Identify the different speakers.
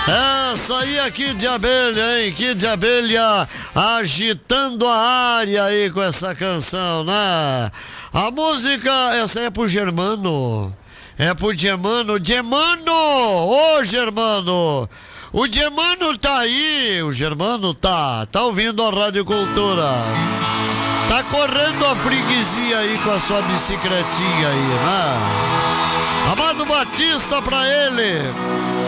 Speaker 1: Essa aí é Kid de Abelha, hein? Kid de Abelha agitando a área aí com essa canção, né? A música, essa é pro Germano. É pro Germano. Germano! Ô, Germano! O Germano tá aí, o Germano tá ouvindo a Rádio Cultura. Tá correndo a freguesia aí com a sua bicicletinha aí, né? Amado Batista pra ele.